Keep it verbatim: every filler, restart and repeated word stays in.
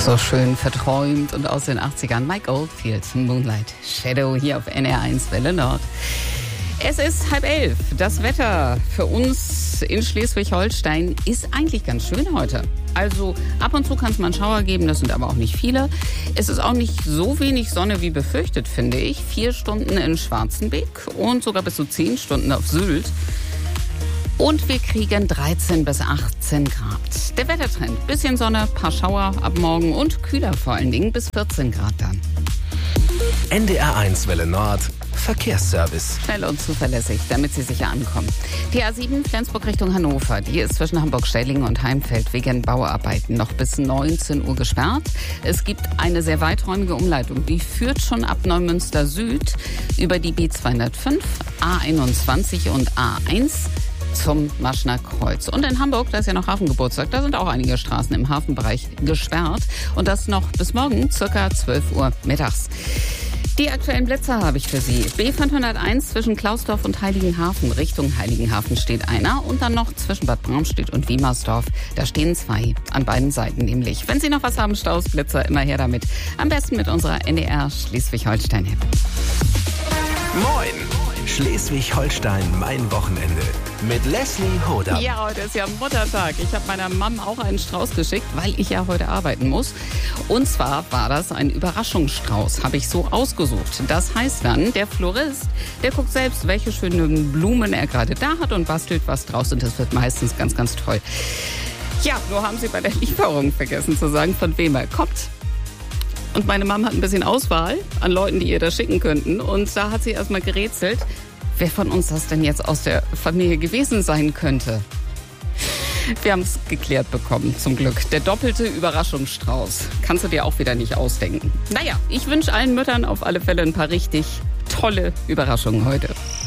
So schön verträumt und aus den achtzigern. Mike Oldfield, Moonlight Shadow hier auf N R eins Welle Nord. Es ist halb elf. Das Wetter für uns in Schleswig-Holstein ist eigentlich ganz schön heute. Also ab und zu kann es mal einen Schauer geben, das sind aber auch nicht viele. Es ist auch nicht so wenig Sonne wie befürchtet, finde ich. Vier Stunden in Schwarzenbeck und sogar bis zu zehn Stunden auf Sylt. Und wir kriegen dreizehn bis achtzehn Grad. Der Wettertrend, bisschen Sonne, paar Schauer ab morgen und kühler vor allen Dingen bis vierzehn Grad dann. N D R eins Welle Nord, Verkehrsservice. Schnell und zuverlässig, damit Sie sicher ankommen. Die A sieben Flensburg Richtung Hannover, die ist zwischen Hamburg-Stellingen und Heimfeld wegen Bauarbeiten noch bis neunzehn Uhr gesperrt. Es gibt eine sehr weiträumige Umleitung, die führt schon ab Neumünster Süd über die B zweihundertfünf, A einundzwanzig und A eins zum Maschner Kreuz. Und in Hamburg, da ist ja noch Hafengeburtstag, da sind auch einige Straßen im Hafenbereich gesperrt. Und das noch bis morgen, circa zwölf Uhr mittags. Die aktuellen Blitzer habe ich für Sie. B fünfhunderteins zwischen Klausdorf und Heiligenhafen. Richtung Heiligenhafen steht einer. Und dann noch zwischen Bad Bramstedt und Wiemersdorf. Da stehen zwei. An beiden Seiten nämlich. Wenn Sie noch was haben, Staus, Blitzer, immer her damit. Am besten mit unserer N D R Schleswig-Holstein-App. Moin! Schleswig-Holstein, mein Wochenende. Mit Leslie Hoda. Ja, heute ist ja Muttertag. Ich habe meiner Mom auch einen Strauß geschickt, weil ich ja heute arbeiten muss. Und zwar war das ein Überraschungsstrauß, habe ich so ausgesucht. Das heißt dann, der Florist, der guckt selbst, welche schönen Blumen er gerade da hat und bastelt was draus. Und das wird meistens ganz, ganz toll. Ja, nur haben Sie bei der Lieferung vergessen zu sagen, von wem er kommt. Und meine Mom hat ein bisschen Auswahl an Leuten, die ihr das schicken könnten. Und da hat sie erstmal gerätselt, wer von uns das denn jetzt aus der Familie gewesen sein könnte. Wir haben es geklärt bekommen, zum Glück. Der doppelte Überraschungsstrauß. Kannst du dir auch wieder nicht ausdenken. Naja, ich wünsche allen Müttern auf alle Fälle ein paar richtig tolle Überraschungen heute.